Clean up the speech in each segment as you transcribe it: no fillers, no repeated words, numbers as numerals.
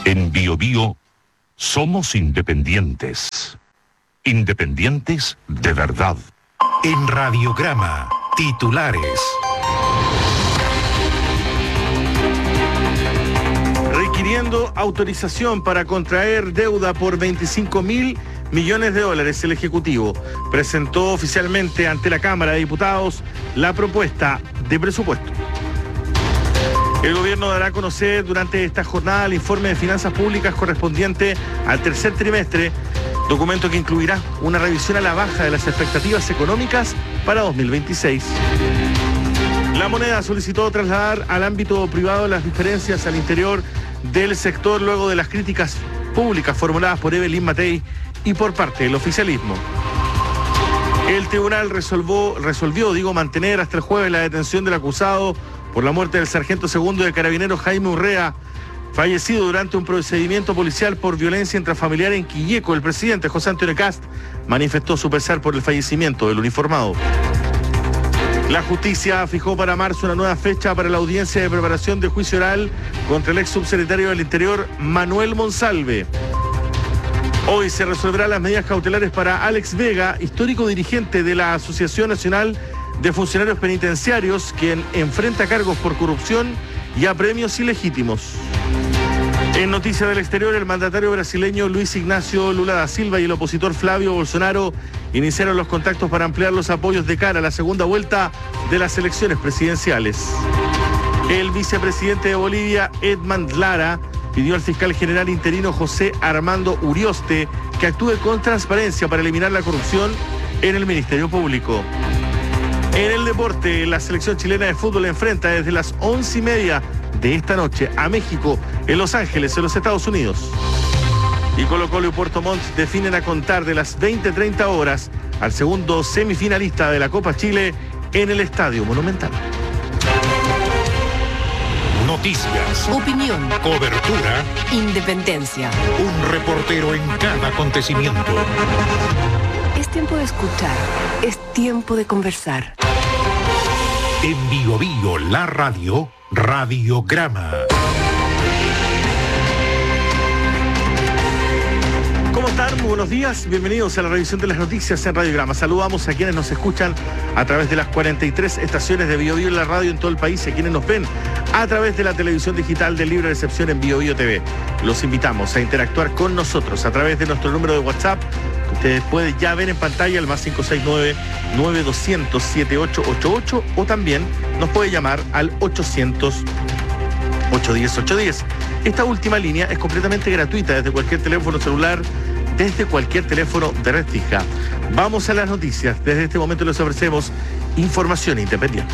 En BioBio somos independientes. Independientes de verdad. En Radiograma, titulares. Requiriendo autorización para contraer deuda por 25.000 millones de dólares, el Ejecutivo presentó oficialmente ante la Cámara de Diputados la propuesta de presupuesto. El gobierno dará a conocer durante esta jornada el informe de finanzas públicas correspondiente al tercer trimestre, documento que incluirá una revisión a la baja de las expectativas económicas para 2026. La Moneda solicitó trasladar al ámbito privado las diferencias al interior del sector luego de las críticas públicas formuladas por Evelyn Matei y por parte del oficialismo. El tribunal resolvió mantener hasta el jueves la detención del acusado por la muerte del sargento segundo de Carabineros Jaime Urrea, fallecido durante un procedimiento policial por violencia intrafamiliar en Quilleco. El presidente José Antonio Kast manifestó su pesar por el fallecimiento del uniformado. La justicia fijó para marzo una nueva fecha para la audiencia de preparación de juicio oral contra el ex subsecretario del Interior, Manuel Monsalve. Hoy se resolverán las medidas cautelares para Alex Vega, histórico dirigente de la Asociación Nacional de Funcionarios Penitenciarios, quien enfrenta cargos por corrupción y apremios ilegítimos. En noticias del exterior, el mandatario brasileño Luis Ignacio Lula da Silva y el opositor Flavio Bolsonaro iniciaron los contactos para ampliar los apoyos de cara a la segunda vuelta de las elecciones presidenciales. El vicepresidente de Bolivia, Edmond Lara, pidió al fiscal general interino José Armando Urioste que actúe con transparencia para eliminar la corrupción en el Ministerio Público. En el deporte, la selección chilena de fútbol enfrenta desde las 11:30 de esta noche a México en Los Ángeles, en los Estados Unidos. Y Colo-Colo y Puerto Montt definen a contar de las 20:30 horas al segundo semifinalista de la Copa Chile en el Estadio Monumental. Noticias, opinión, cobertura, independencia. Un reportero en cada acontecimiento. Es tiempo de escuchar, es tiempo de conversar. En BioBio, la radio, Radiograma. ¿Cómo están? Muy buenos días. Bienvenidos a la revisión de las noticias en Radiograma. Saludamos a quienes nos escuchan a través de las 43 estaciones de BioBio en la radio en todo el país y a quienes nos ven a través de la televisión digital de libre recepción en BioBio TV. Los invitamos a interactuar con nosotros a través de nuestro número de WhatsApp. Ustedes pueden ya ver en pantalla el más 569-9200-7888 o también nos puede llamar al 800-810-810. Esta última línea es completamente gratuita desde cualquier teléfono celular, desde cualquier teléfono de red fija. Vamos a las noticias. Desde este momento les ofrecemos información independiente.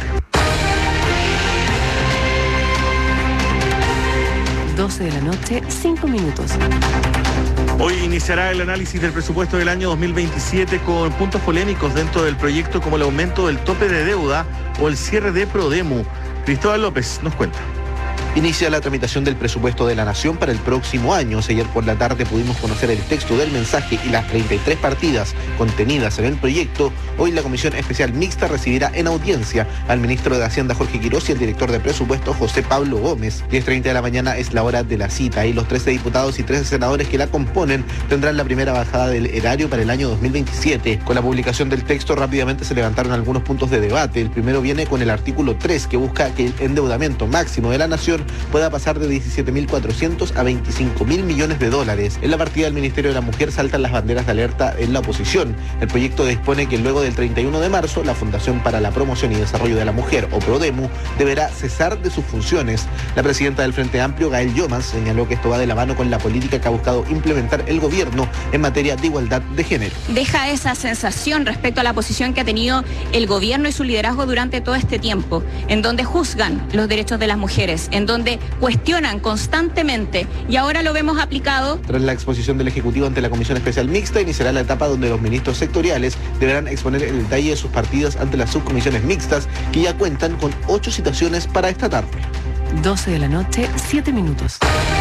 12 de la noche, 5 minutos. Hoy iniciará el análisis del presupuesto del año 2027 con puntos polémicos dentro del proyecto como el aumento del tope de deuda o el cierre de Prodemu. Cristóbal López nos cuenta. Inicia la tramitación del presupuesto de la Nación para el próximo año. Ayer por la tarde pudimos conocer el texto del mensaje y las 33 partidas contenidas en el proyecto. Hoy la Comisión Especial Mixta recibirá en audiencia al ministro de Hacienda Jorge Quirós y al director de presupuesto José Pablo Gómez. 10:30 de la mañana es la hora de la cita y los 13 diputados y 13 senadores que la componen tendrán la primera bajada del erario para el año 2027. Con la publicación del texto rápidamente se levantaron algunos puntos de debate. El primero viene con el artículo 3 que busca que el endeudamiento máximo de la Nación pueda pasar de 17.400 a 25.000 millones de dólares. En la partida del Ministerio de la Mujer saltan las banderas de alerta en la oposición. El proyecto dispone que luego del 31 de marzo, la Fundación para la Promoción y Desarrollo de la Mujer, o Prodemu, deberá cesar de sus funciones. La presidenta del Frente Amplio, Gael Llomas, señaló que esto va de la mano con la política que ha buscado implementar el gobierno en materia de igualdad de género. Deja esa sensación respecto a la posición que ha tenido el gobierno y su liderazgo durante todo este tiempo, en donde juzgan los derechos de las mujeres, en donde cuestionan constantemente, y ahora lo vemos aplicado. Tras la exposición del Ejecutivo ante la Comisión Especial Mixta, iniciará la etapa donde los ministros sectoriales deberán exponer el detalle de sus partidas ante las subcomisiones mixtas, que ya cuentan con 8 citaciones para esta tarde. 12 de la noche, 7 minutos.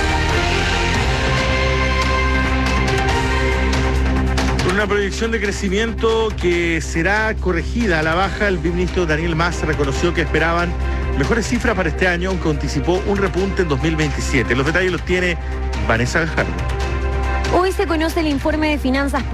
Con una proyección de crecimiento que será corregida a la baja, el ministro Daniel Mas reconoció que esperaban mejores cifras para este año, aunque anticipó un repunte en 2027. Los detalles los tiene Vanessa Gajardo. Hoy se conoce el informe de finanzas